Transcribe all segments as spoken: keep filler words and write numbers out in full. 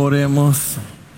Oremos.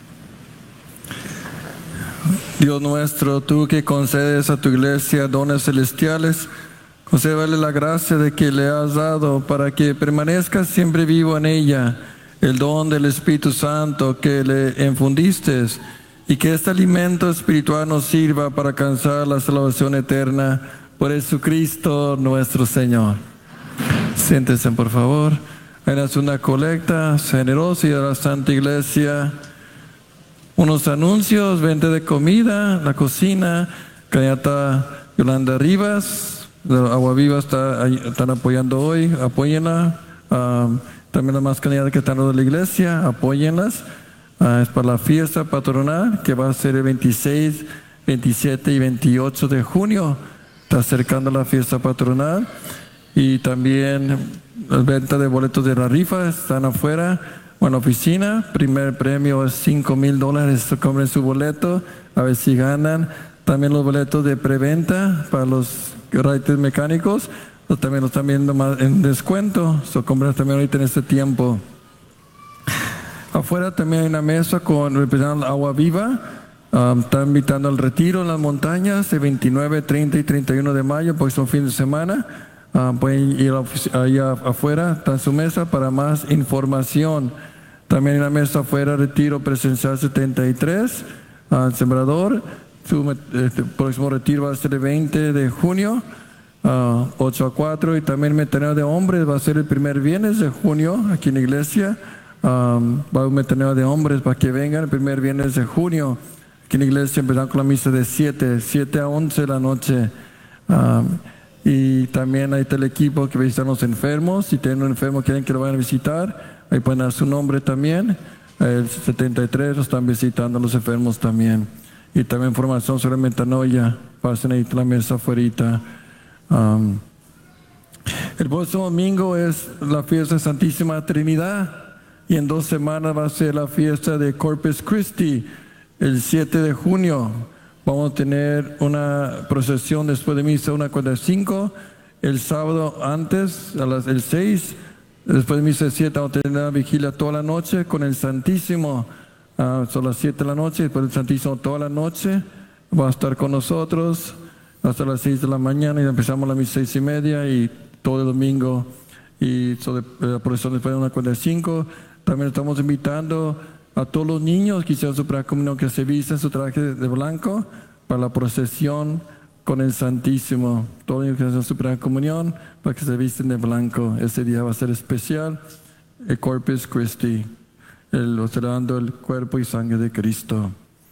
Dios nuestro, tú que concedes a tu iglesia dones celestiales, concédele la gracia de que le has dado para que permanezca siempre vivo en ella el don del Espíritu Santo que le infundiste, y que este alimento espiritual nos sirva para alcanzar la salvación eterna por Jesucristo nuestro Señor. Siéntense, por favor. Hagas una colecta generosa y a la Santa Iglesia. Unos anuncios: venta de comida, la cocina, Cañata Yolanda Rivas, Agua Viva está, están apoyando hoy, apóyenla. Um, también las más cañadas que están de la iglesia, apóyenlas. Uh, es para la fiesta patronal que va a ser el veintiséis, veintisiete y veintiocho de junio. Está acercando la fiesta patronal. Y también la venta de boletos de la rifa están afuera. Bueno, oficina, primer premio es cinco mil dólares, compren su boleto, a ver si ganan. También los boletos de preventa para los raites mecánicos, los también los están viendo más en descuento, so compren también ahorita en este tiempo. Afuera también hay una mesa con representando Agua Viva, um, están invitando al retiro en las montañas el veintinueve, treinta y treinta y uno de mayo, porque son fin de semana. Um, pueden ir allá afuera, está en su mesa para más información. También en la mesa afuera, retiro presencial setenta y tres, uh, Sembrador. Su este, próximo retiro va a ser el veinte de junio, uh, ocho a cuatro. Y también metaneo de hombres va a ser el primer viernes de junio aquí en la iglesia. Um, va a haber un metaneo de hombres para que vengan el primer viernes de junio. Aquí en la iglesia empezamos con la misa de siete a once de la noche. Um, y también hay el equipo que visita a los enfermos. Si tienen un enfermo que quieren que lo vayan a visitar, ahí pueden dar su nombre también. El setenta y tres lo están visitando a los enfermos también. Y también información sobre metanoia. Pasen ahí la mesa afuera. Um, el próximo domingo es la fiesta de Santísima Trinidad. Y en dos semanas va a ser la fiesta de Corpus Christi, el siete de junio. Vamos a tener una procesión después de misa, una cuarenta y cinco. El sábado antes, a las el seis, después de misa siete, vamos a tener una vigilia toda la noche con el Santísimo. Uh, son las siete de la noche, después del Santísimo toda la noche. Va a estar con nosotros hasta las seis de la mañana y empezamos la misa seis y media y todo el domingo. Y sobre la procesión después de una cuarenta y cinco. También estamos invitando a todos los niños que hicieron su primera comunión que se visten su traje de blanco para la procesión con el Santísimo. Todos los niños que hicieron su primera comunión para que se visten de blanco. Ese día va a ser especial, el Corpus Christi, el, celebrando el cuerpo y sangre de Cristo.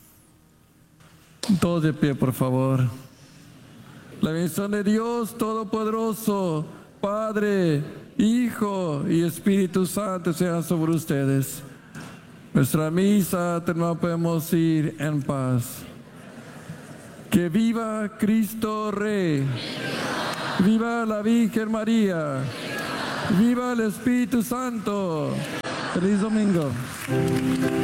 Todos de pie, por favor. La bendición de Dios Todopoderoso, Padre, Hijo y Espíritu Santo sea sobre ustedes. Nuestra misa terminada, podemos ir en paz. Que viva Cristo Rey. Viva la Virgen María. Viva el Espíritu Santo. Feliz domingo.